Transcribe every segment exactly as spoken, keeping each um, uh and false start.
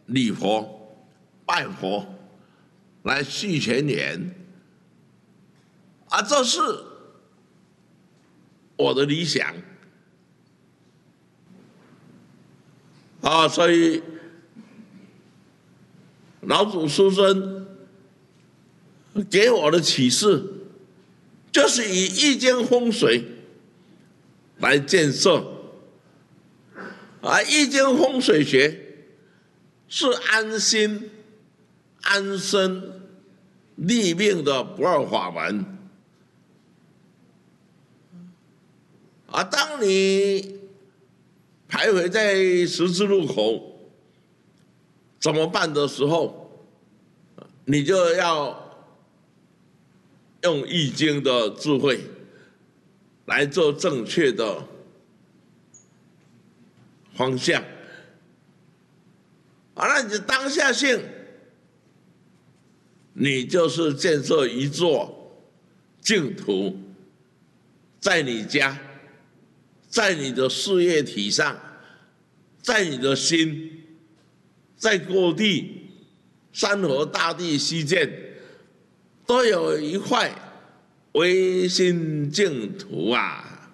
礼佛、拜佛，来续前缘，啊，这是我的理想啊，所以老祖师尊给我的启示，就是以易经风水来建设啊，易经风水学是安心、安身、立命的不二法门啊！当你徘徊在十字路口怎么办的时候，你就要用易经的智慧来做正确的方向啊！那你当下性，你就是建设一座净土，在你家，在你的事业体上，在你的心，在各地山河大地溪涧，都有一块唯心净土啊！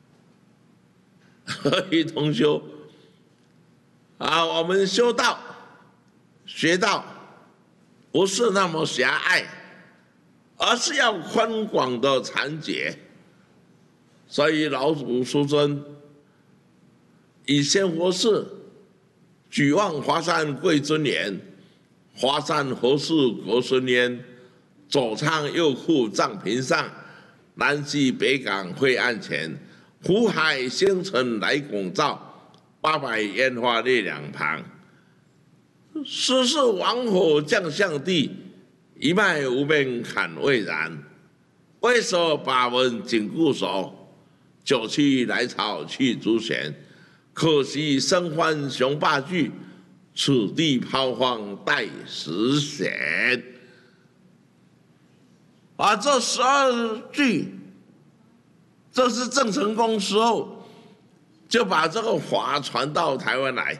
何以同修啊？我们修道、学道，不是那么狭隘，而是要宽广的禅解。所以老祖师尊以仙佛事举望华山贵尊严，华山何事国孙焉？左仓右库藏屏上，南西北港晦暗前。湖海星辰来拱照，八百烟花列两旁。世事王火将相地，一脉无边坎未然。为首把文紧固守，九曲来朝去朱弦。可惜生欢雄霸句，此地抛荒待时闲。啊，这十二句，这是郑成功时候就把这个法传到台湾来，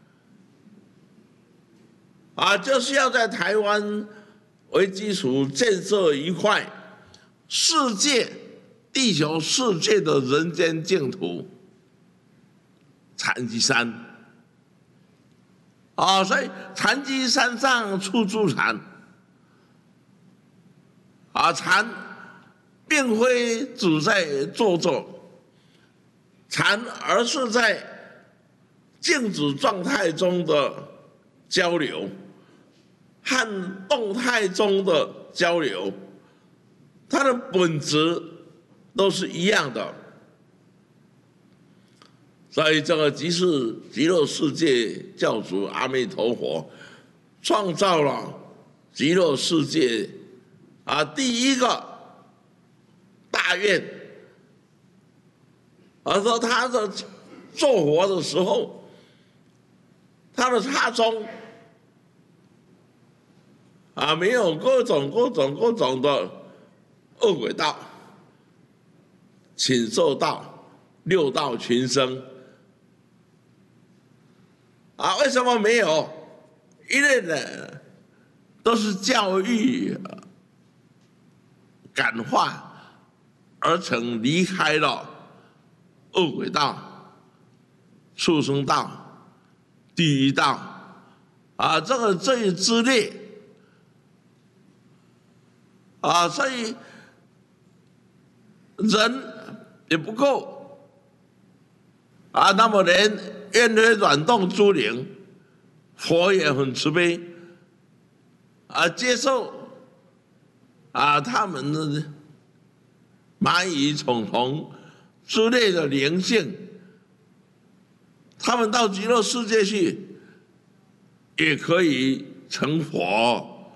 啊，就是要在台湾为基础建设一块世界、地球世界的人间净土——禅机山。啊，所以禅机山上处处禅。啊，禅并非只在坐坐，禅而是在静止状态中的交流和动态中的交流，它的本质都是一样的。所以这个即是极乐世界教主阿弥陀佛创造了极乐世界啊，第一个大愿，而说他的做佛的时候，他的刹中啊，没有各种各种各种的恶鬼道、禽兽道、六道群生啊，为什么没有？因为呢，都是教育感化而成，离开了恶鬼道、畜生道、地狱道啊，这个这一之列啊，所以人也不够啊，那么连愿为软动诸灵，佛也很慈悲啊，接受啊，他们的蚂蚁、虫虫之类的灵性，他们到极乐世界去也可以成佛。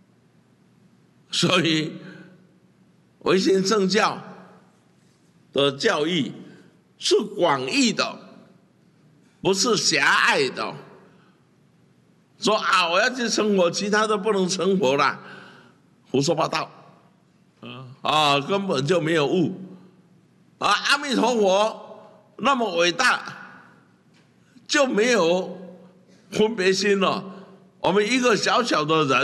所以唯心圣教的教义是广义的，不是狭隘的。说啊，我要去成佛，其他的不能成佛啦，胡说八道。啊，根本就没有悟啊！阿弥陀佛那么伟大，就没有分别心了我们一个小小的人。